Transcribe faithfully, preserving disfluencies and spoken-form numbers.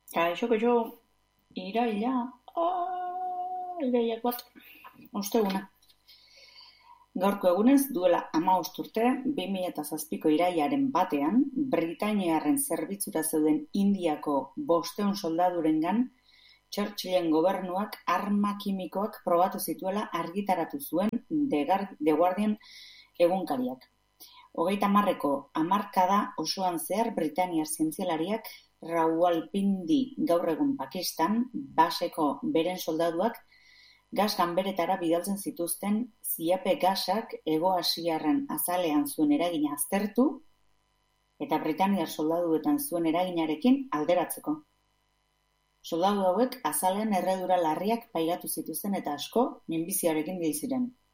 Kaixo, kaixo, iraila, ah, irailak bat, osteguna. Gaurko egunez, duela hamabost urte, bi mila eta zazpiko irailaren batean, Britainiarren zerbitzura zeuden Indiako bostehun soldadurengan, Churchillen gobernuak arma kimikoak probatu zituela argitaratu zuen The Guardian egunkariak. Hogeita hamarreko hamarkada osoan zehar Britainiar zientzialariak Rawalpindi, gaur egun Pakistan, baseko beren soldaduak gas ganberetara bidaltzen zituzten ziape gasak Hego Asiarren azalean zuen eragina aztertu eta Britainiar soldaduetan zuen eraginarekin alderatzeko. Soldadu hauek azalean erredura larriak pairatu zituzten eta asko minbiziarekin hil ziren.